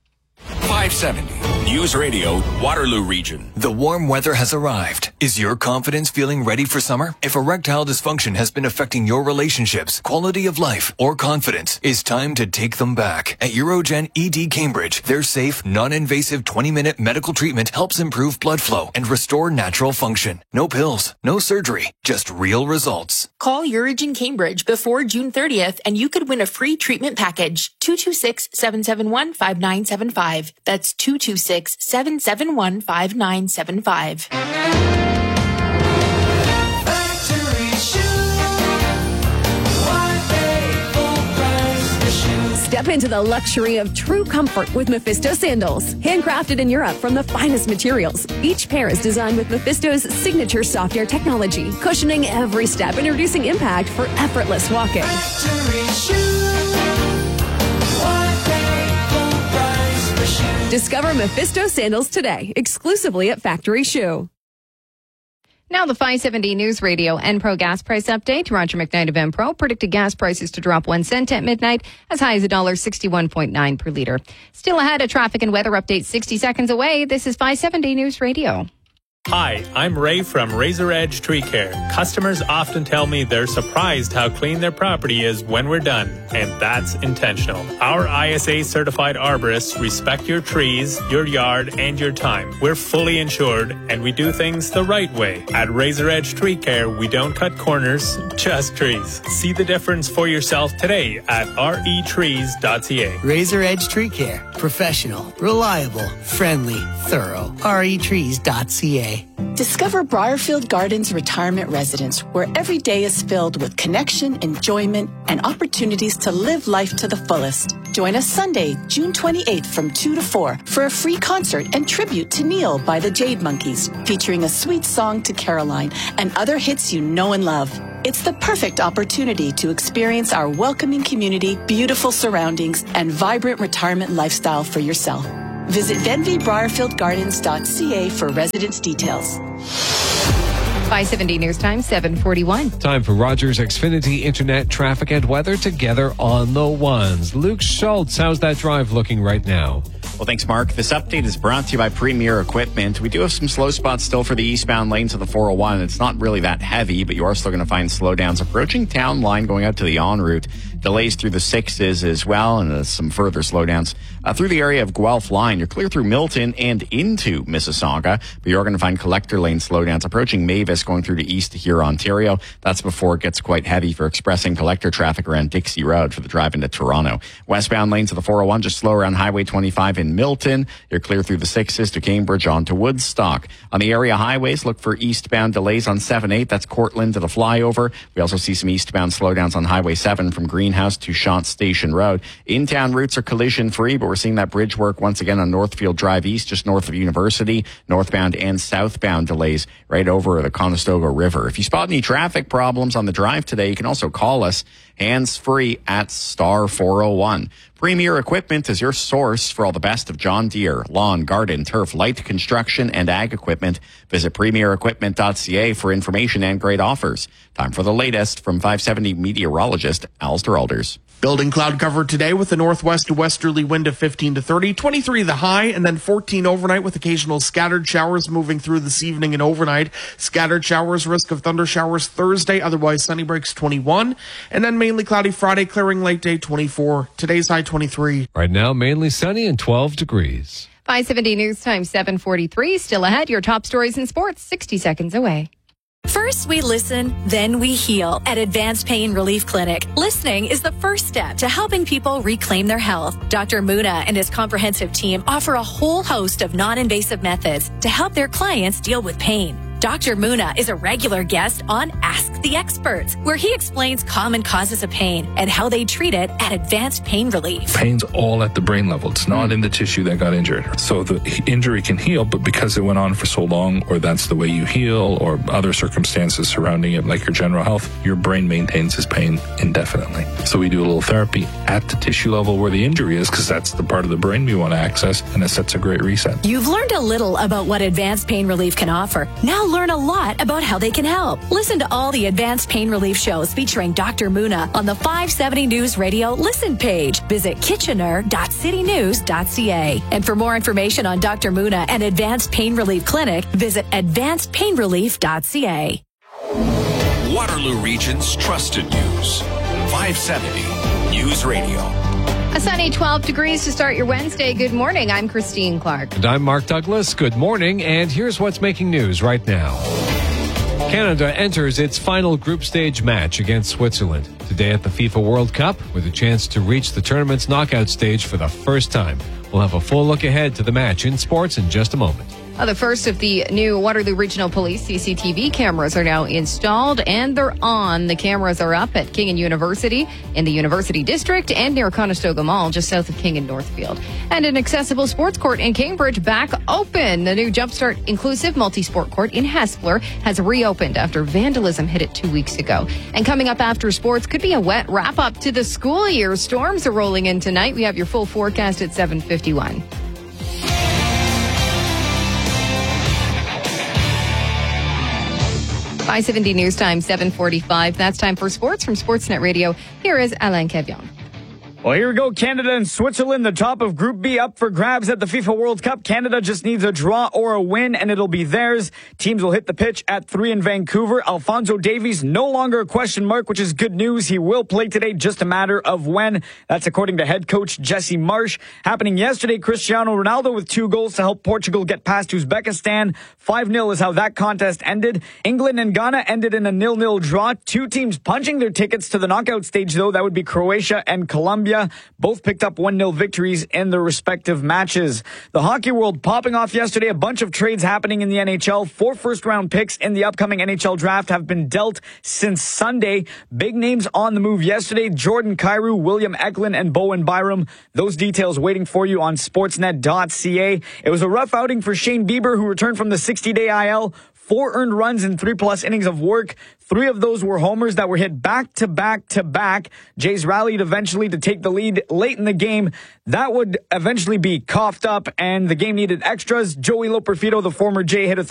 570 News Radio, Waterloo Region. The warm weather has arrived. Is your confidence feeling ready for summer? If erectile dysfunction has been affecting your relationships, quality of life, or confidence, it's time to take them back. At Urogen ED Cambridge, their safe, non-invasive 20-minute medical treatment helps improve blood flow and restore natural function. No pills, no surgery, just real results. Call Urogen Cambridge before June 30th and you could win a free treatment package. 226-771-5975. That's 226-771-5975. Step into the luxury of true comfort with Mephisto sandals. Handcrafted in Europe from the finest materials. Each pair is designed with Mephisto's signature soft air technology, cushioning every step, introducing impact for effortless walking. Discover Mephisto sandals today, exclusively at Factory Shoe. Now the 570 News Radio Enpro gas price update. Roger McKnight of Enpro predicted gas prices to drop 1 cent at midnight, as high as $1.61.9 per liter. Still ahead, a traffic and weather update 60 seconds away. This is 570 News Radio. Hi, I'm Ray from Razor Edge Tree Care. Customers often tell me they're surprised how clean their property is when we're done, and that's intentional. Our ISA certified arborists respect your trees, your yard, and your time. We're fully insured, and we do things the right way. At Razor Edge Tree Care, we don't cut corners, just trees. See the difference for yourself today at retrees.ca. Razor Edge Tree Care. Professional, reliable, friendly, thorough. retrees.ca. Discover Briarfield Gardens Retirement Residence, where every day is filled with connection, enjoyment, and opportunities to live life to the fullest. Join us Sunday, June 28th from 2 to 4 for a free concert and tribute to Neil by the Jade Monkeys, featuring a sweet song to Caroline and other hits you know and love. It's the perfect opportunity to experience our welcoming community, beautiful surroundings, and vibrant retirement lifestyle for yourself. Visit denbybriarfieldgardens.ca for residence details. 570 News Time, 7:41. Time for Rogers Xfinity Internet traffic and weather together on the ones. Luke Schultz, how's that drive looking right now? Well, thanks, Mark. This update is brought to you by Premier Equipment. We do have some slow spots still for the eastbound lanes of the 401. It's not really that heavy, but you are still going to find slowdowns approaching town line going out to the en route. Delays through the 6s as well, and some further slowdowns through the area of Guelph line. You're clear through Milton and into Mississauga, but you're going to find collector lane slowdowns approaching Mavis going through to east here, Ontario. That's before it gets quite heavy for express and collector traffic around Dixie Road for the drive into Toronto. Westbound lanes of the 401 just slow around Highway 25 in Milton. You're clear through the 6s to Cambridge on to Woodstock. On the area highways, look for eastbound delays on 7-8. That's Cortland to the flyover. We also see some eastbound slowdowns on Highway 7 from Greenhouse to Shant Station Road. In-town routes are collision-free, but we're seeing that bridge work once again on Northfield Drive East, just north of University. Northbound and southbound delays right over the Conestoga River. If you spot any traffic problems on the drive today, you can also call us hands-free at star 401. Premier Equipment is your source for all the best of John Deere, lawn, garden, turf, light construction, and ag equipment. Visit premierequipment.ca for information and great offers. Time for the latest from 570 meteorologist Alistair Alders. Building cloud cover today with a northwest to westerly wind of 15 to 30, 23 the high, and then 14 overnight with occasional scattered showers moving through this evening and overnight. Scattered showers, risk of thunder showers Thursday, otherwise sunny breaks 21, and then mainly cloudy Friday, clearing late day 24. Today's high 23. Right now, mainly sunny and 12 degrees. 570 News Time, 7:43. Still ahead, your top stories in sports, 60 seconds away. First we listen, then we heal at Advanced Pain Relief Clinic. Listening is the first step to helping people reclaim their health. Dr. Muna and his comprehensive team offer a whole host of non-invasive methods to help their clients deal with pain. Dr. Muna is a regular guest on Ask the Experts, where he explains common causes of pain and how they treat it at Advanced Pain Relief. Pain's all at the brain level. It's not in the tissue that got injured. So the injury can heal, but because it went on for so long, or that's the way you heal, or other circumstances surrounding it, like your general health, your brain maintains its pain indefinitely. So we do a little therapy at the tissue level where the injury is, because that's the part of the brain we want to access, and it sets a great reset. You've learned a little about what Advanced Pain Relief can offer. Now learn a lot about how they can help. Listen to all the Advanced Pain Relief shows featuring Dr. Muna on the 570 News Radio Listen page. Visit kitchener.citynews.ca. And for more information on Dr. Muna and Advanced Pain Relief Clinic, visit advancedpainrelief.ca. Waterloo Region's trusted news. 570 News Radio. A sunny 12 degrees to start your Wednesday. Good morning. I'm Christine Clark. And I'm Mark Douglas. Good morning. And here's what's making news right now. Canada enters its final group stage match against Switzerland today at the FIFA World Cup with a chance to reach the tournament's knockout stage for the first time. We'll have a full look ahead to the match in sports in just a moment. The first of the new Waterloo Regional Police CCTV cameras are now installed and they're on. The cameras are up at King and University, in the University District, and near Conestoga Mall, just south of King and Northfield. And an accessible sports court in Cambridge back open. The new Jumpstart Inclusive Multi-Sport Court in Hespeler has reopened after vandalism hit it 2 weeks ago. And coming up after sports could be a wet wrap-up to the school year. Storms are rolling in tonight. We have your full forecast at 7:51. 570 News Time, 7:45. That's time for sports from Sportsnet Radio. Here is Alain Kevion. Well, here we go. Canada and Switzerland, the top of Group B, up for grabs at the FIFA World Cup. Canada just needs a draw or a win, and it'll be theirs. Teams will hit the pitch at 3 in Vancouver. Alphonso Davies, no longer a question mark, which is good news. He will play today, just a matter of when. That's according to head coach Jesse Marsch. Happening yesterday, Cristiano Ronaldo with 2 goals to help Portugal get past Uzbekistan. 5-0 is how that contest ended. England and Ghana ended in a 0-0 draw. 2 teams punching their tickets to the knockout stage, though. That would be Croatia and Colombia. Both picked up 1-0 victories in their respective matches. The hockey world popping off yesterday. A bunch of trades happening in the NHL. 4 first-round picks in the upcoming NHL draft have been dealt since Sunday. Big names on the move yesterday. Jordan Kyrou, William Eklund, and Bowen Byram. Those details waiting for you on Sportsnet.ca. It was a rough outing for Shane Bieber, who returned from the 60-day IL. 4 earned runs in 3+ innings of work. 3 of those were homers that were hit back to back to back. Jays rallied eventually to take the lead late in the game. That would eventually be coughed up, and the game needed extras. Joey Loperfido, the former Jay, hit a